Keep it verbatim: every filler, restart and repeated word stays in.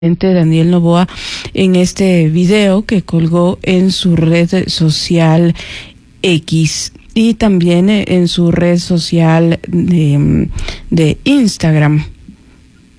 Daniel Noboa en este video que colgó en su red social X y también en su red social de, de Instagram.